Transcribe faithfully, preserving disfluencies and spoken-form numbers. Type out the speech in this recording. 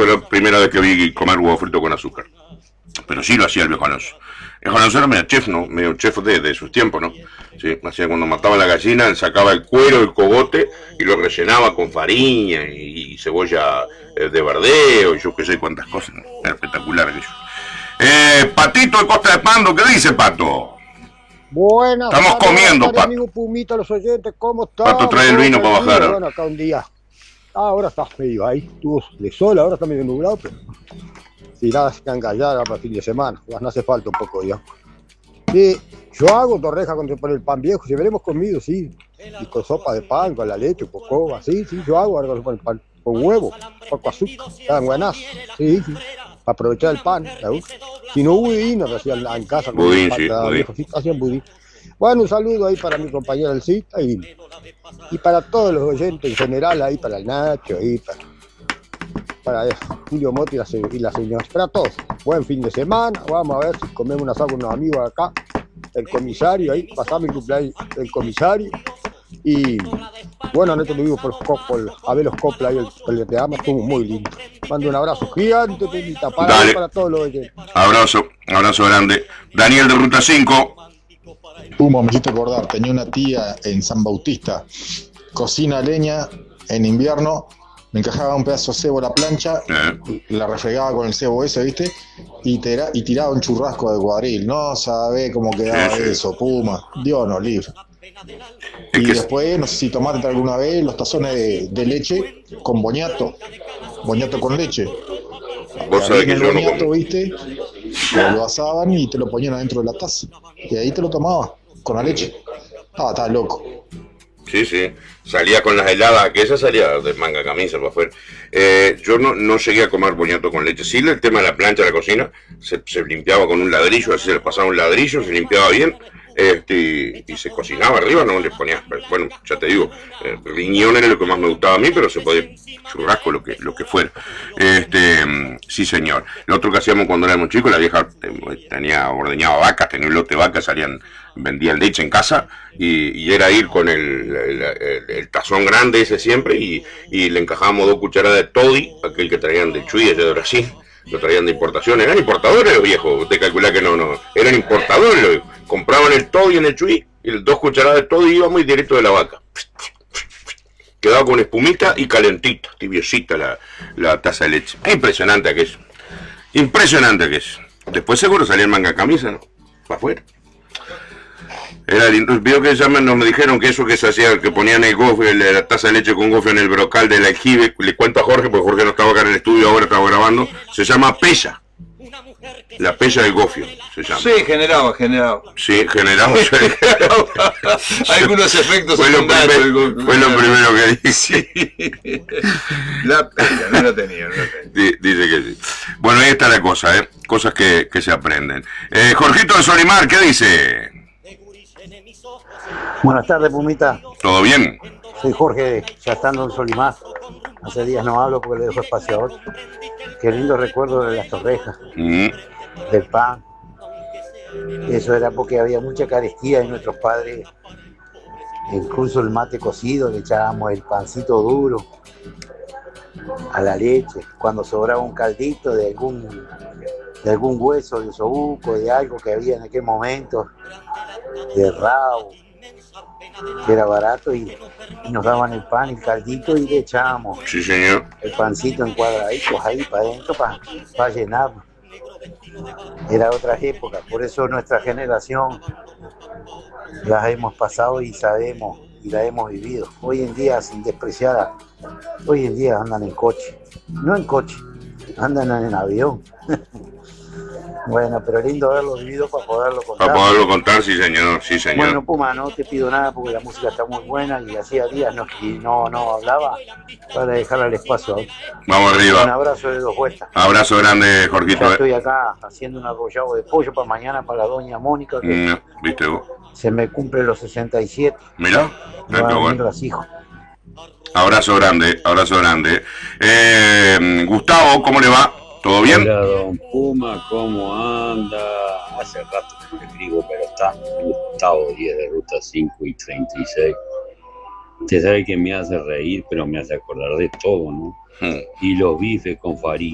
fue la primera vez que vi comer huevo frito con azúcar. Pero sí lo hacía el viejo Alonso. El viejo Alonso era medio chef, ¿no? Medio chef de, de sus tiempos, ¿no? Sí, hacía cuando mataba la gallina, él sacaba el cuero, el cogote y lo rellenaba con farina y, y cebolla eh, de verdeo y yo qué sé cuántas cosas, ¿no? Era espectacular aquello. Eh, Patito de Costa de Pando, ¿qué dice, Pato? Buenas Estamos tardes, comiendo, Pato. Pato. Amigo Pumita, los oyentes, ¿cómo están? Pato, trae el vino para bajar. Bueno, acá un día. Ahora está medio ahí, estuvo de sol, ahora está medio nublado, pero tiradas que han callado para fin de semana. Ya no hace falta un poco ya. Sí, yo hago torreja con el pan viejo, si veremos comido, sí. Y con sopa de pan, con la leche, con coba, sí, sí, yo hago ahora con el pan, con huevo, poco azúcar, quedan buenas, sí, sí. Para aprovechar el pan, ¿sabes? Si no budín, nos hacían en casa con budín, el sí, pan, budín. viejo, sí, hacían budín. Bueno, un saludo ahí para mi compañera Elcita y, y para todos los oyentes en general, ahí para el Nacho, ahí para, para eso, Julio Motti y la, y la señora, para todos. Buen fin de semana, vamos a ver si comemos un asado con unos amigos acá, el comisario ahí, pasamos el cumpleaños del comisario. Y bueno, anoche lo vivo por, por a ver los coplas ahí, el, el Te Ama, estuvo muy lindo. Mando un abrazo gigante, Pumita, para, para todos los oyentes. Abrazo, abrazo grande. Daniel de Ruta cinco. Puma, me hiciste acordar, tenía una tía en San Bautista, cocina leña en invierno, me encajaba un pedazo de cebo a la plancha, eh. la refregaba con el cebo ese, ¿viste? Y, tira, y tiraba un churrasco de cuadril, no sabés cómo quedaba sí, sí. eso, Puma, Dios nos libre. Y es que después, no sé si tomaste alguna vez los tazones de, de leche con boñato, boñato con leche. Vos sabés que el yo boñato, no ¿viste? Lo, lo asaban y te lo ponían adentro de la taza. Y ahí te lo tomabas, con la leche. Ah, estás loco. Sí, sí. Salía con las heladas, que esa salía de manga camisa para afuera. Eh, yo no, no llegué a comer boñato con leche. Sí, el tema de la plancha de la cocina, se, se limpiaba con un ladrillo, así se le pasaba un ladrillo, se limpiaba bien. Este, y se cocinaba arriba, no le ponías, bueno, ya te digo, eh, riñón era lo que más me gustaba a mí, pero se podía churrasco, lo que, lo que fuera. Este, sí señor. Lo otro que hacíamos cuando éramos chicos, la vieja tenía, ordeñaba vacas, tenía un lote de vacas, salían, vendían leche en casa, y, y era ir con el, el, el, el tazón grande ese siempre, y, y le encajábamos dos cucharadas de toddy, aquel que traían de Chuy, allá de Brasil. Lo traían de importación, eran importadores los viejos, usted calcula que no, no, eran importadores los viejos, compraban el toddy en el Chuy, y el dos cucharadas de toddy íbamos y directo de la vaca, quedaba con espumita y calentita, tibiosita la, la taza de leche, impresionante aquello, impresionante aquello, después seguro salía en manga camisa, ¿no? Para afuera. Era lindo. Vio que ya me, nos me dijeron que eso que se hacía, que ponían el gofio, la taza de leche con gofio en el brocal del aljibe, le cuento a Jorge, porque Jorge no estaba acá en el estudio, ahora estaba grabando, se llama pella. La pella del gofio, se llama. Sí, generaba, generaba. Sí, generaba. Algunos efectos fue lo, primer, fue lo primero que dije. Sí. La pella, no la tenía, no la tenía. Dice que sí. Bueno, ahí está la cosa, ¿eh? Cosas que, que se aprenden. Eh, Jorgito de Solimar, ¿qué dice? Buenas tardes, Pumita. ¿Todo bien? Soy Jorge, ya estando en Solimar. Hace días no hablo porque le dejo espacio a otro. Qué lindo recuerdo de las torrejas, mm. del pan. Eso era porque había mucha carestía y nuestros padres, incluso el mate cocido, le echábamos el pancito duro a la leche. Cuando sobraba un caldito de algún, de algún hueso, de osobuco, de algo que había en aquel momento, de rabo, que era barato, y, y nos daban el pan, el caldito, y le echábamos sí, señor. el pancito en cuadraditos ahí para adentro para pa llenarlo. Era otra época, por eso nuestra generación las hemos pasado y sabemos y la hemos vivido. Hoy en día, sin despreciar, hoy en día andan en coche, no en coche, andan en avión. Bueno, pero lindo haberlo vivido para poderlo contar. Para poderlo contar, sí señor, sí señor. Bueno, Puma, no te pido nada porque la música está muy buena y hacía días no, y no, no hablaba para dejarle el espacio. Vamos arriba. Un abrazo de dos vueltas. Abrazo grande, Jorgito. Ya estoy acá haciendo un arrollado de pollo para mañana para la doña Mónica. Que mm, ¿viste vos? Se me cumple los sesenta y siete. Mirá, me van a venir los hijos. Abrazo grande, abrazo grande. Eh, Gustavo, ¿cómo le va? ¿Todo bien? Hola, don Puma, ¿cómo anda? Hace rato que te escribo, pero está Gustavo diez de Ruta cinco y treinta y seis. Usted sabe que me hace reír, pero me hace acordar de todo, ¿no? Hmm. Y los bifes con farina.